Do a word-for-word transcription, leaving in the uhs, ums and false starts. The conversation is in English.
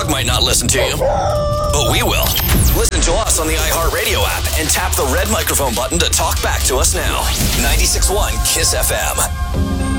dog might not listen to you, but we will. Listen to us on the iHeartRadio app and tap the red microphone button to talk back to us now. ninety-six point one Kiss F M.